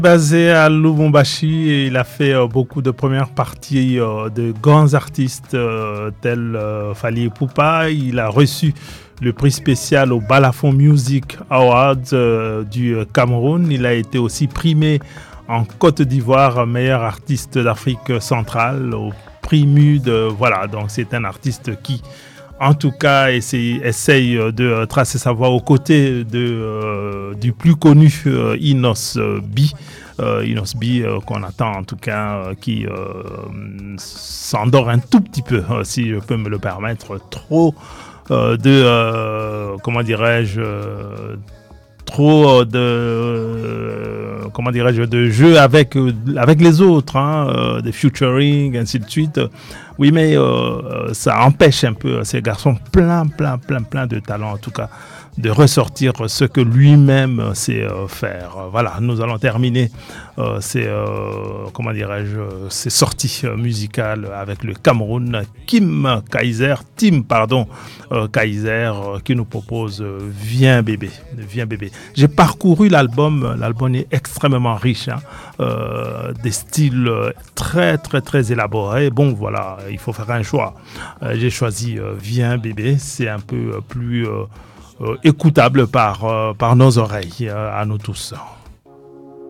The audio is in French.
Basé à Lubumbashi, et il a fait beaucoup de premières parties de grands artistes tels Fally Ipupa. Il a reçu le prix spécial au Balafon Music Awards du Cameroun. Il a été aussi primé en Côte d'Ivoire meilleur artiste d'Afrique centrale au prix MUD. Voilà, donc c'est un artiste qui en tout cas essaye de tracer sa voie aux côtés du plus connu Inos B. Inos B qu'on attend en tout cas qui s'endort un tout petit peu, si je peux me le permettre, trop comment dirais-je trop de jeux avec les autres, des featuring, ainsi de suite. Oui, mais ça empêche un peu ces garçons plein de talent en tout cas de ressortir ce que lui-même sait faire. Voilà, nous allons terminer ces sorties musicales avec le Cameroun, Tim Kaiser qui nous propose Viens bébé. J'ai parcouru l'album est extrêmement riche, des styles très élaborés. Bon voilà, il faut faire un choix. J'ai choisi Viens bébé, c'est un peu plus écoutable par nos oreilles, à nous tous.